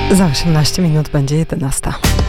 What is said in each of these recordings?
Za 18 minut będzie 11.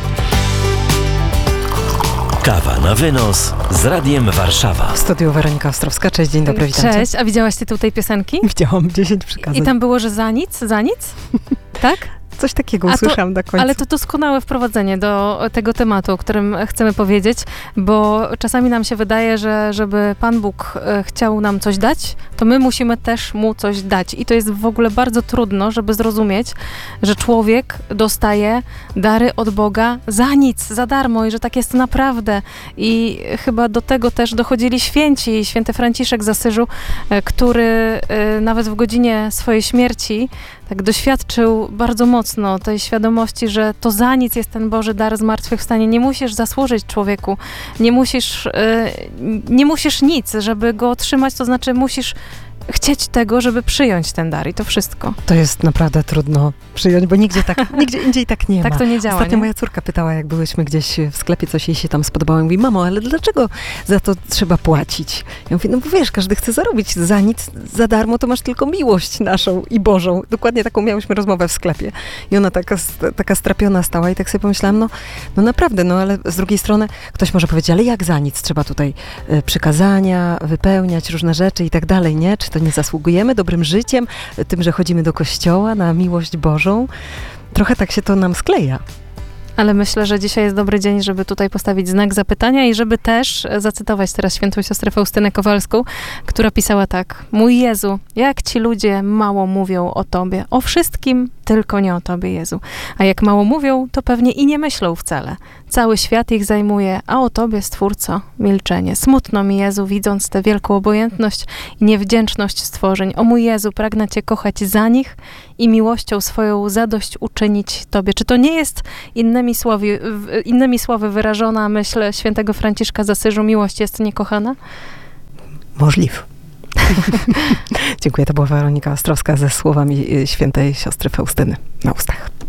Kawa na wynos z Radiem Warszawa. W studiu Weronika Ostrowska. Cześć, dzień dobry, witam cię. Cześć, a widziałaś tytuł tej piosenki? Widziałam 10 przykazań. I tam było, że za nic? Za nic? Tak? Coś takiego usłyszałam na końcu. Ale to doskonałe wprowadzenie do tego tematu, o którym chcemy powiedzieć, bo czasami nam się wydaje, że żeby Pan Bóg chciał nam coś dać, to my musimy też Mu coś dać. I to jest w ogóle bardzo trudno, żeby zrozumieć, że człowiek dostaje dary od Boga za nic, za darmo i że tak jest naprawdę. I chyba do tego też dochodzili święci. Święty Franciszek z Asyżu, który nawet w godzinie swojej śmierci tak doświadczył bardzo mocno tej świadomości, że to za nic jest ten Boży dar zmartwychwstania. Nie musisz zasłużyć człowieku, nie musisz nic, żeby go otrzymać, to znaczy musisz chcieć tego, żeby przyjąć ten dar i to wszystko. To jest naprawdę trudno przyjąć, bo nigdzie indziej tak nie ma. Tak to nie działa, Ostatnio nie? moja córka pytała, jak byłyśmy gdzieś w sklepie, coś jej się tam spodobało. I mówi, mamo, ale dlaczego za to trzeba płacić? Ja mówię, no bo wiesz, każdy chce zarobić. Za nic, za darmo to masz tylko miłość naszą i Bożą. Dokładnie taką miałyśmy rozmowę w sklepie. I ona taka strapiona stała i tak sobie pomyślałam, no naprawdę, no ale z drugiej strony ktoś może powiedzieć, ale jak za nic? Trzeba tutaj przykazania wypełniać, różne rzeczy i tak dalej, nie? Czy to nie zasługujemy dobrym życiem, tym, że chodzimy do kościoła na miłość Bożą? Trochę tak się to nam skleja. Ale myślę, że dzisiaj jest dobry dzień, żeby tutaj postawić znak zapytania i żeby też zacytować teraz świętą siostrę Faustynę Kowalską, która pisała tak: mój Jezu, jak ci ludzie mało mówią o Tobie, o wszystkim, tylko nie o Tobie, Jezu. A jak mało mówią, to pewnie i nie myślą wcale. Cały świat ich zajmuje, a o Tobie, Stwórco, milczenie. Smutno mi, Jezu, widząc tę wielką obojętność i niewdzięczność stworzeń. O mój Jezu, pragnę Cię kochać za nich i miłością swoją zadość uczynić Tobie. Czy to nie jest innymi słowy wyrażona myśl świętego Franciszka z Asyżu, miłość jest niekochana? Możliwe. Dziękuję, to była Weronika Ostrowska ze słowami świętej siostry Faustyny na ustach.